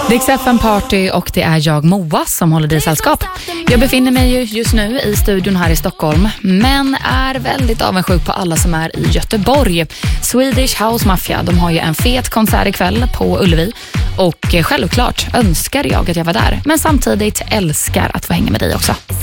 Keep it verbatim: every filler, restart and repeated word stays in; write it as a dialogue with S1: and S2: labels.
S1: Dix F M Party och det är jag, Moa, som håller dig sällskap. Jag befinner mig ju just nu i studion här i Stockholm, men är väldigt avundsjuk på alla som är i Göteborg. Swedish House Mafia, de har ju en fet konsert ikväll på Ullevi. Och självklart önskar jag att jag var där, men samtidigt älskar att få hänga med dig också.